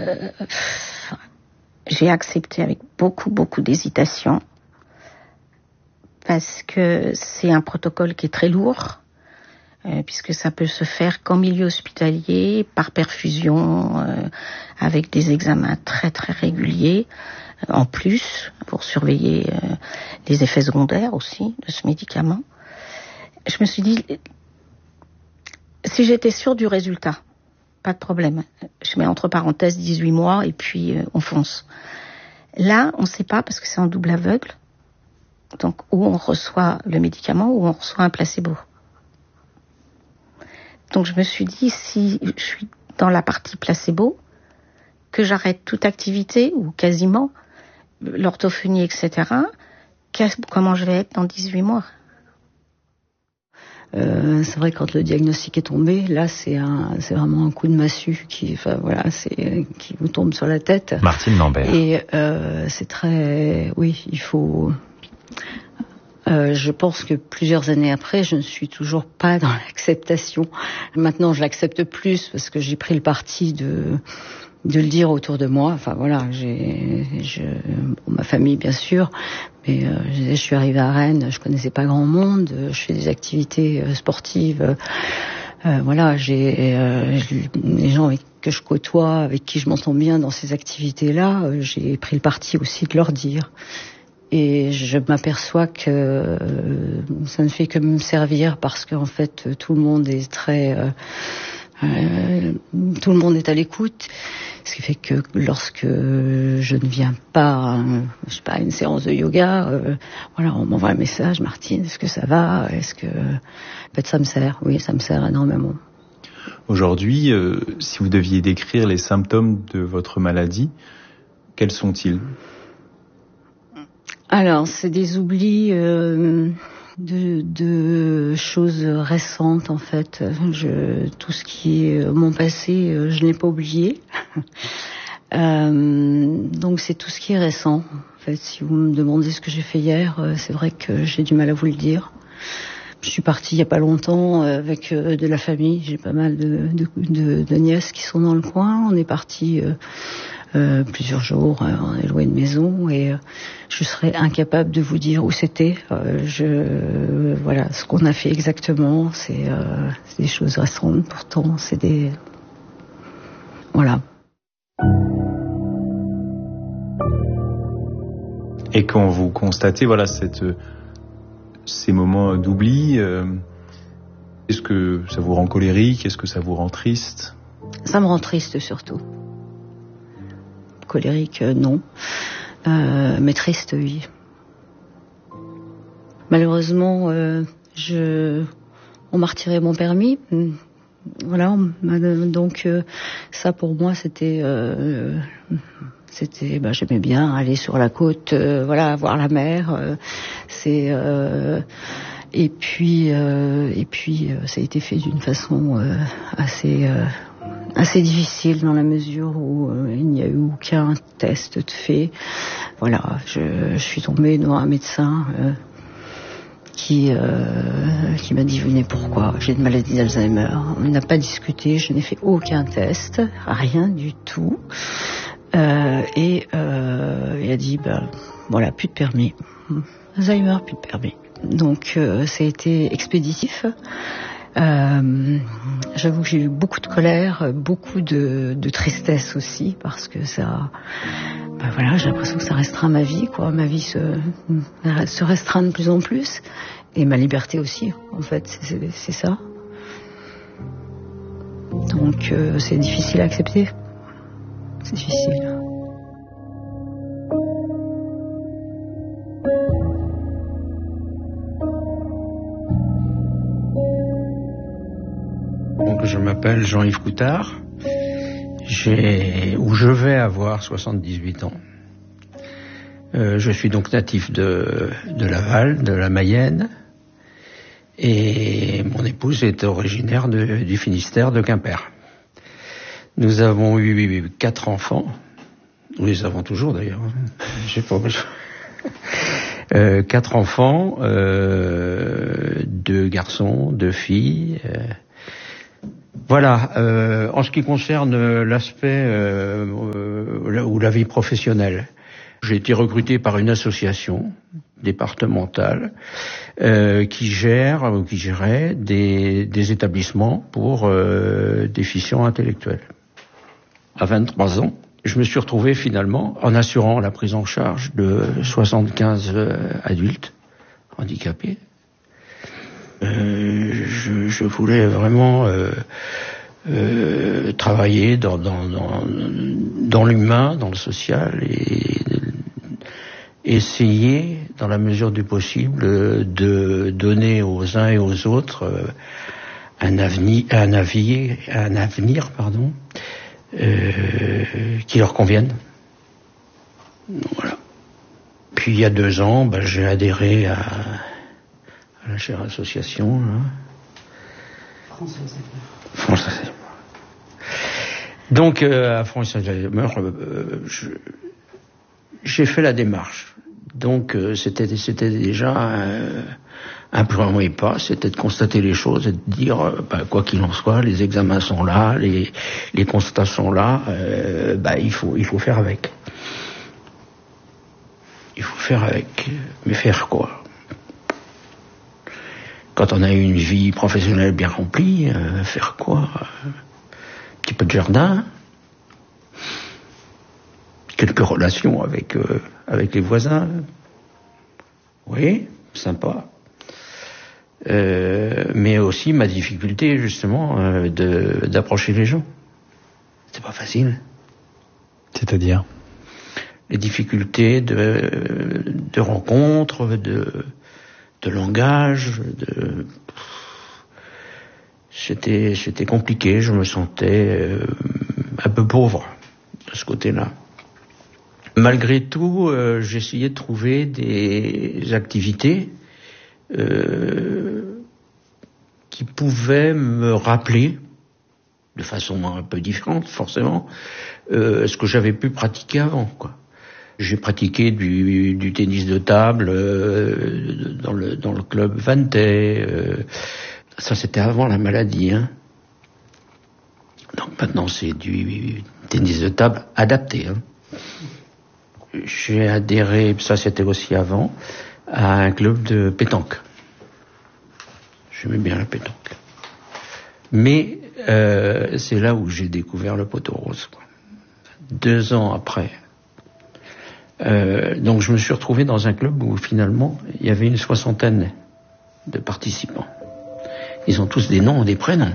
J'ai accepté avec beaucoup d'hésitation parce que c'est un protocole qui est très lourd, puisque ça peut se faire qu'en milieu hospitalier, par perfusion, avec des examens très réguliers, en plus, pour surveiller les effets secondaires aussi de ce médicament. Je me suis dit, si j'étais sûre du résultat, pas de problème. Je mets entre parenthèses 18 mois et puis on fonce. Là, on ne sait pas parce que c'est en double aveugle. Donc, où on reçoit le médicament ou on reçoit un placebo. Donc, je me suis dit, si je suis dans la partie placebo, que j'arrête toute activité ou quasiment, l'orthophonie, etc., comment je vais être dans 18 mois? C'est vrai, quand le diagnostic est tombé, là, c'est vraiment un coup de massue qui vous tombe sur la tête. Martine Lambert. Et c'est très, oui, il faut. Je pense que plusieurs années après, je ne suis toujours pas dans l'acceptation. Maintenant, je l'accepte plus parce que j'ai pris le parti de le dire autour de moi. Enfin voilà, ma famille bien sûr, mais je suis arrivée à Rennes, je connaissais pas grand monde, je fais des activités sportives. Voilà, les gens que je côtoie, avec qui je m'entends bien dans ces activités-là, j'ai pris le parti aussi de leur dire. Et je m'aperçois que ça ne fait que me servir parce qu'en fait tout le monde est tout le monde est à l'écoute, ce qui fait que lorsque je ne viens pas, je sais pas, à une séance de yoga, voilà, on m'envoie un message, Martine, est-ce que ça va, en fait, ça me sert, oui, ça me sert énormément. Aujourd'hui, si vous deviez décrire les symptômes de votre maladie, quels sont-ils ? Alors, c'est des oublis de choses récentes, en fait. Tout ce qui est mon passé, je n'ai pas oublié. Donc, c'est tout ce qui est récent. En fait, si vous me demandez ce que j'ai fait hier, c'est vrai que j'ai du mal à vous le dire. Je suis partie il y a pas longtemps avec de la famille. J'ai pas mal de nièces qui sont dans le coin. On est partis plusieurs jours, on est loué une maison et je serais incapable de vous dire où c'était. Voilà, ce qu'on a fait exactement, c'est des choses récentes. Pourtant, c'est des voilà. Et quand vous constatez, voilà, ces moments d'oubli, est-ce que ça vous rend colérique? Est-ce que ça vous rend triste? Ça me rend triste surtout. Colérique, non. Mais triste, oui. Malheureusement, on m'a retiré mon permis. Voilà, donc ça pour moi c'était j'aimais bien aller sur la côte, voilà, voir la mer. Et puis ça a été fait d'une façon assez difficile dans la mesure où il n'y a eu aucun test de fait. Voilà, je suis tombée devant un médecin qui m'a dit venez pourquoi j'ai une maladie d'Alzheimer. On n'a pas discuté, je n'ai fait aucun test, rien du tout. Et il a dit voilà, plus de permis. Alzheimer, plus de permis. Donc ça a été expéditif. J'avoue que j'ai eu beaucoup de colère, beaucoup de tristesse aussi, parce que ça, voilà, j'ai l'impression que ça restreint ma vie, quoi. Ma vie se restreint de plus en plus, et ma liberté aussi. En fait, c'est ça. Donc, c'est difficile à accepter. C'est difficile. Donc, je m'appelle Jean-Yves Coutard. Je vais avoir 78 ans. Je suis donc natif de Laval, de la Mayenne. Et mon épouse est originaire du Finistère, de Quimper. Nous avons eu 4 enfants. Nous les avons toujours d'ailleurs. J'ai pas besoin. 4 enfants, 2 garçons, 2 filles. Voilà. En ce qui concerne l'aspect ou la vie professionnelle. J'ai été recruté par une association départementale qui gérait des établissements pour déficients intellectuels. À 23 ans, je me suis retrouvé finalement en assurant la prise en charge de 75 adultes handicapés. Je voulais vraiment travailler dans l'humain, dans le social, et essayer, dans la mesure du possible, de donner aux uns et aux autres un avenir, qui leur convienne. Voilà. Puis il y a 2 ans, j'ai adhéré à la chère association. France Alzheimer. Donc à France Alzheimer, j'ai fait la démarche. Donc c'était déjà un premier pas, c'était de constater les choses et de dire, quoi qu'il en soit, les examens sont là, les constats sont là, il faut faire avec. Il faut faire avec. Mais faire quoi? Quand on a une vie professionnelle bien remplie, faire quoi? Un petit peu de jardin, quelques relations avec les voisins. Oui, sympa. Mais aussi ma difficulté justement d'approcher les gens. C'est pas facile. C'est-à-dire? Les difficultés de rencontre, de langage, c'était compliqué. Je me sentais un peu pauvre de ce côté-là. Malgré tout, j'essayais de trouver des activités qui pouvaient me rappeler, de façon un peu différente forcément, ce que j'avais pu pratiquer avant, quoi. J'ai pratiqué du tennis de table dans le club Vantais. Ça, c'était avant la maladie, hein. Donc maintenant, c'est du tennis de table adapté, hein. J'ai adhéré, ça c'était aussi avant, à un club de pétanque. J'aimais bien la pétanque. Mais c'est là où j'ai découvert le poteau rose, quoi. 2 ans après. Donc je me suis retrouvé dans un club où finalement il y avait une 60aine de participants. Ils ont tous des noms et des prénoms.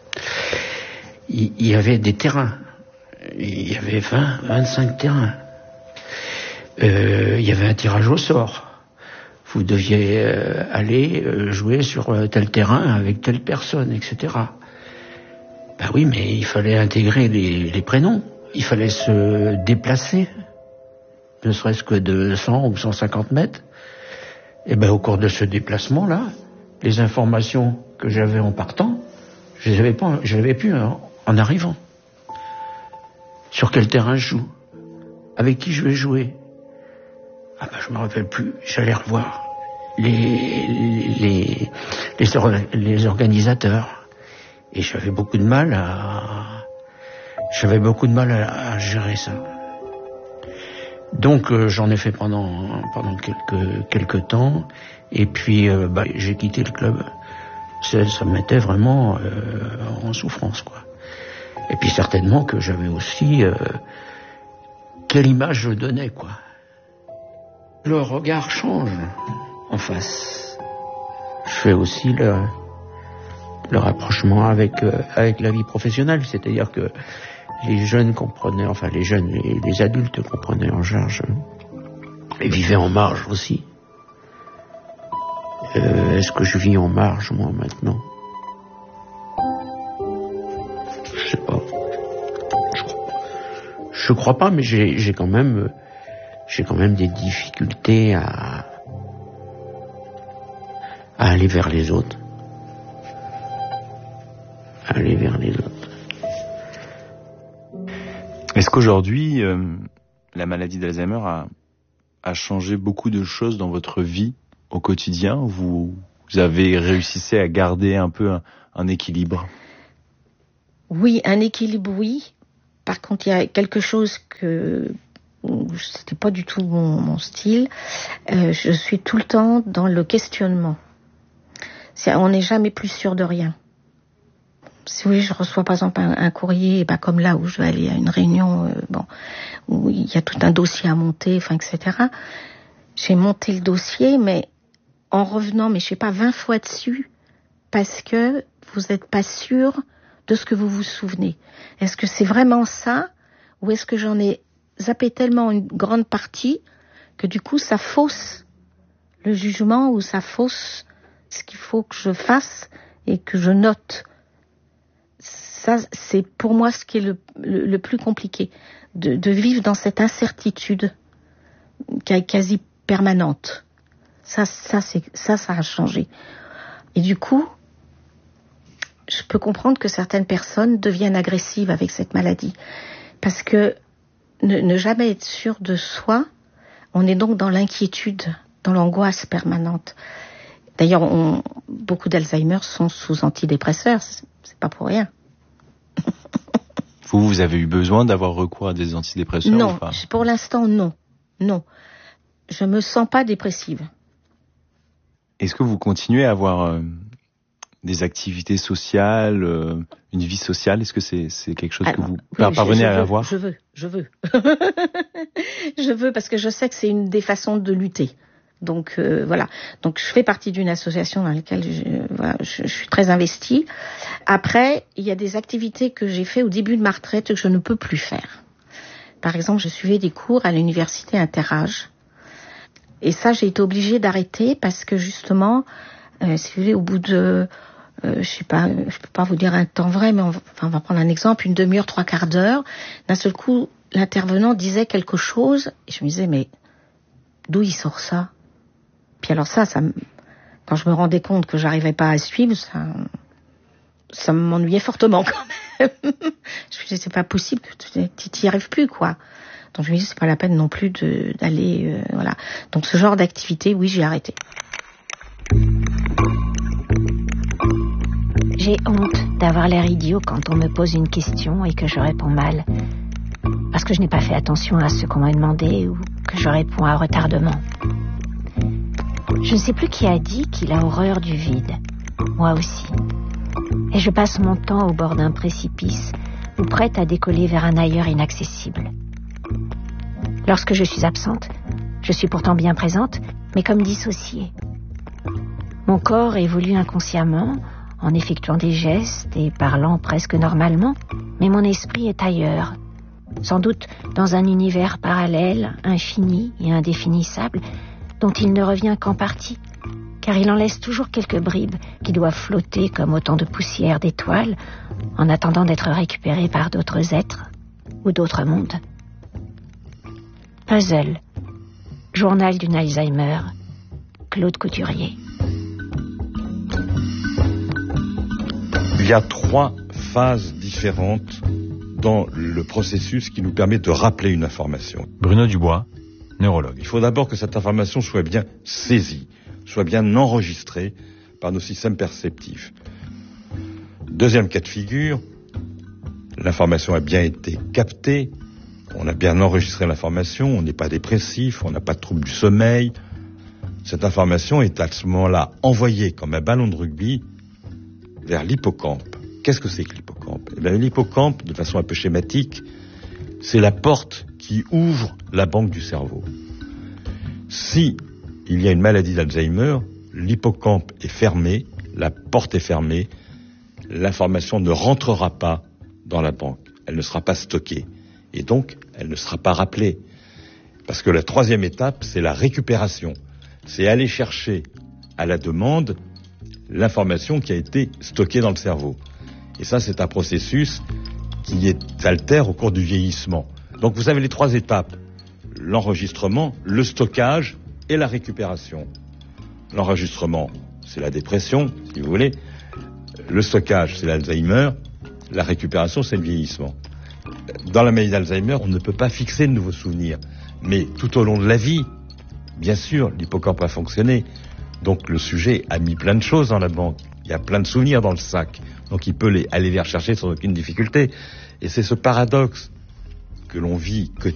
Il y avait des terrains. Il y avait 25 terrains. Il y avait un tirage au sort. Vous deviez aller jouer sur tel terrain avec telle personne, etc. Oui, mais il fallait intégrer les prénoms. Il fallait se déplacer, ne serait-ce que de 100 ou 150 mètres. Et au cours de ce déplacement-là, les informations que j'avais en partant, je les avais plus en arrivant. Sur quel terrain je joue? Avec qui je vais jouer? Je me rappelle plus. J'allais revoir les organisateurs. Et j'avais beaucoup de mal à gérer ça. Donc j'en ai fait pendant quelques temps. Et puis j'ai quitté le club. Ça me mettait vraiment en souffrance, quoi. Et puis certainement que j'avais aussi quelle image je donnais, quoi. Le regard change en face. Je fais aussi le rapprochement avec la vie professionnelle, c'est-à-dire que les jeunes comprenaient, les adultes comprenaient en charge et vivaient en marge aussi. Est-ce que je vis en marge, moi, maintenant? Je sais pas. Je crois pas, mais j'ai quand même des difficultés à aller vers les autres. Est-ce qu'aujourd'hui, la maladie d'Alzheimer a changé beaucoup de choses dans votre vie au quotidien? Vous avez réussi à garder un peu un équilibre? Oui, un équilibre, oui. par contre, il y a quelque chose c'était pas du tout mon style. Je suis tout le temps dans le questionnement. On n'est jamais plus sûr de rien. Si oui, je reçois par exemple un courrier, comme là où je vais aller à une réunion, où il y a tout un dossier à monter, etc. J'ai monté le dossier, mais en revenant, je sais pas, 20 fois dessus, parce que vous n'êtes pas sûr de ce que vous vous souvenez. Est-ce que c'est vraiment ça, ou est-ce que j'en ai zappé tellement une grande partie que du coup ça fausse le jugement, ou ça fausse ce qu'il faut que je fasse et que je note. Ça, c'est pour moi ce qui est le plus compliqué, de vivre dans cette incertitude quasi permanente. Ça a changé. Et du coup, je peux comprendre que certaines personnes deviennent agressives avec cette maladie. Parce que ne jamais être sûr de soi, on est donc dans l'inquiétude, dans l'angoisse permanente. D'ailleurs, beaucoup d'Alzheimer sont sous antidépresseurs, c'est pas pour rien. Vous avez eu besoin d'avoir recours à des antidépresseurs ou pas ? Non, pour l'instant, non. Je me sens pas dépressive. Est-ce que vous continuez à avoir des activités sociales, une vie sociale ? Est-ce que c'est quelque chose que vous parvenez à avoir ? Je veux. Je veux parce que je sais que c'est une des façons de lutter. Donc voilà. Donc je fais partie d'une association dans laquelle je suis très investie. Après, il y a des activités que j'ai fait au début de ma retraite que je ne peux plus faire. Par exemple, je suivais des cours à l'université Interage. Et ça, j'ai été obligée d'arrêter parce que justement, si vous voulez, au bout de, je sais pas, je peux pas vous dire un temps vrai, mais on va prendre un exemple, une demi-heure, 3/4 d'heure. D'un seul coup, l'intervenant disait quelque chose et je me disais, mais d'où il sort ça ? Puis alors quand je me rendais compte que j'arrivais pas à suivre, ça m'ennuyait fortement quand même. Je me disais, c'est pas possible que tu t'y arrives plus, quoi. Donc je me dis, c'est pas la peine non plus d'aller, voilà. Donc ce genre d'activité, oui, j'ai arrêté. J'ai honte d'avoir l'air idiot quand on me pose une question et que je réponds mal. Parce que je n'ai pas fait attention à ce qu'on m'a demandé ou que je réponds à retardement. Je ne sais plus qui a dit qu'il a horreur du vide. Moi aussi. Et je passe mon temps au bord d'un précipice ou prête à décoller vers un ailleurs inaccessible. Lorsque je suis absente, je suis pourtant bien présente, mais comme dissociée. Mon corps évolue inconsciemment, en effectuant des gestes et parlant presque normalement, mais mon esprit est ailleurs. Sans doute dans un univers parallèle, infini et indéfinissable, dont il ne revient qu'en partie, car il en laisse toujours quelques bribes qui doivent flotter comme autant de poussière d'étoiles, en attendant d'être récupérées par d'autres êtres ou d'autres mondes. Puzzle, journal d'une Alzheimer, Claude Couturier. Il y a 3 phases différentes dans le processus qui nous permet de rappeler une information. Bruno Dubois, neurologue. Il faut d'abord que cette information soit bien saisie, soit bien enregistrée par nos systèmes perceptifs. Deuxième cas de figure, l'information a bien été captée, on a bien enregistré l'information, on n'est pas dépressif, on n'a pas de trouble du sommeil. Cette information est à ce moment-là envoyée comme un ballon de rugby vers l'hippocampe. Qu'est-ce que c'est que l'hippocampe ? Eh bien, l'hippocampe, de façon un peu schématique, c'est la porte qui ouvre la banque du cerveau. Si il y a une maladie d'Alzheimer, l'hippocampe est fermé, la porte est fermée, l'information ne rentrera pas dans la banque, elle ne sera pas stockée, et donc elle ne sera pas rappelée. Parce que la 3e étape, c'est la récupération. C'est aller chercher à la demande l'information qui a été stockée dans le cerveau. Et ça, c'est un processus qui s'altère au cours du vieillissement. Donc vous avez les 3 étapes. L'enregistrement, le stockage et la récupération. L'enregistrement, c'est la dépression, si vous voulez. Le stockage, c'est l'Alzheimer. La récupération, c'est le vieillissement. Dans la maladie d'Alzheimer, on ne peut pas fixer de nouveaux souvenirs. Mais tout au long de la vie, bien sûr, l'hippocampe a fonctionné. Donc le sujet a mis plein de choses dans la banque. Il y a plein de souvenirs dans le sac. Donc il peut aller les rechercher sans aucune difficulté. Et c'est ce paradoxe que l'on vit quotidiennement